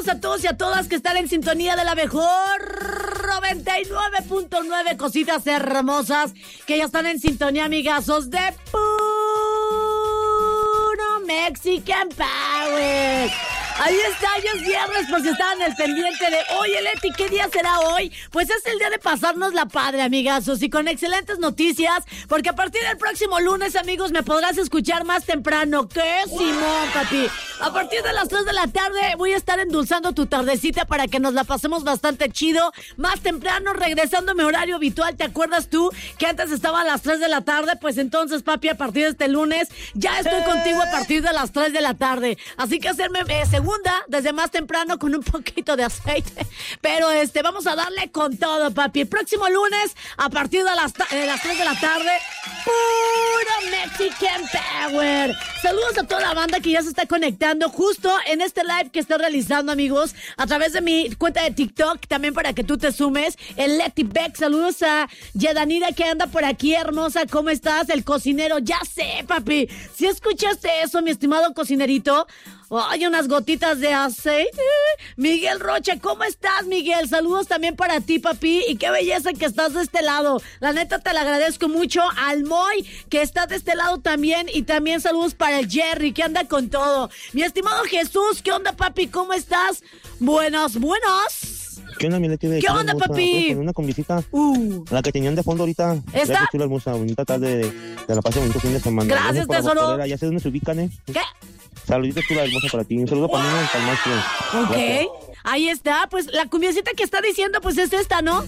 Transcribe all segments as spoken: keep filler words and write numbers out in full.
Saludos a todos y a todas que están en sintonía de la mejor noventa y nueve punto nueve, cositas hermosas que ya están en sintonía, amigazos, de puro Mexican Power. Ahí está, ya es viernes, por si estaban al pendiente de, oye, Leti, ¿qué día será hoy? Pues es el día de pasarnos la padre, amigazos, y con excelentes noticias, porque a partir del próximo lunes, amigos, me podrás escuchar más temprano. ¿Qué, Simón, papi? A partir de las tres de la tarde voy a estar endulzando tu tardecita para que nos la pasemos bastante chido. Más temprano, regresando a mi horario habitual. ¿Te acuerdas tú que antes estaba a las tres de la tarde? Pues entonces, papi, a partir de este lunes ya estoy contigo a partir de las tres de la tarde. Así que hacerme eh, segunda desde más temprano con un poquito de aceite. Pero este, vamos a darle con todo, papi. El próximo lunes, a partir de las, de las tres de la tarde, puro Mexican Power. Saludos a toda la banda que ya se está conectando justo en este live que estoy realizando, amigos, a través de mi cuenta de TikTok, también para que tú te sumes, el Leti Beck. Saludos a Yedanira que anda por aquí, hermosa, ¿cómo estás? El cocinero, ya sé, papi, si escuchaste eso, mi estimado cocinerito. Hay unas gotitas de aceite. Miguel Rocha, ¿cómo estás, Miguel? Saludos también para ti, papi. Y qué belleza que estás de este lado. La neta, te la agradezco mucho. Al Moy, que está de este lado también. Y también saludos para el Jerry, que anda con todo. Mi estimado Jesús, ¿qué onda, papi? ¿Cómo estás? Buenos, buenos. ¿Qué onda, mi Leti? ¿Qué onda, hermosa? papi? Con una combisita. Uh. La que tenían de fondo ahorita. ¿Esta? La chula, hermosa, bonita tarde de, de la paz, bonito fin de semana. Gracias, tesoro. Ya sé dónde se ubican, ¿eh? ¿Qué? Saluditos, chula, hermosa, para ti. Un saludo para mí y para el maestro. Ok. Gracias. Ahí está. Pues la cumbiacita que está diciendo, pues es esta, ¿no?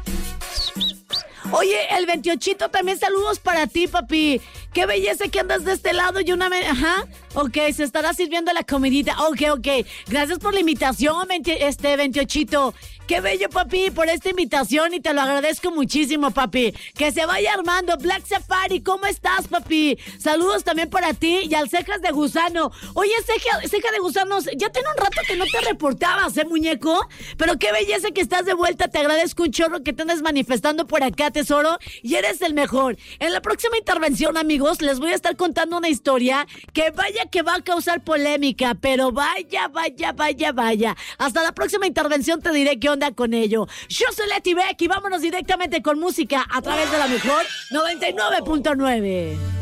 Oye, el veintiochito, también saludos para ti, papi. Qué belleza que andas de este lado y una... Me... Ajá. Ok, se estará sirviendo la comidita. Ok, ok. Gracias por la invitación, este veintiochito. Qué bello, papi, por esta invitación y te lo agradezco muchísimo, papi. Que se vaya armando. Black Safari, ¿cómo estás, papi? Saludos también para ti y al Cejas de Gusano. Oye, Ceja, Ceja de Gusanos, ya tiene un rato que no te reportabas, ¿eh, muñeco? Pero qué belleza que estás de vuelta. Te agradezco un chorro que te andes manifestando por acá, tesoro. Y eres el mejor. En la próxima intervención, amigos, les voy a estar contando una historia que vaya que va a causar polémica. Pero vaya, vaya, vaya, vaya. Hasta la próxima intervención te diré qué onda con ello. Yo soy Leti Beck y vámonos directamente con música a través de la mejor noventa y nueve punto nueve.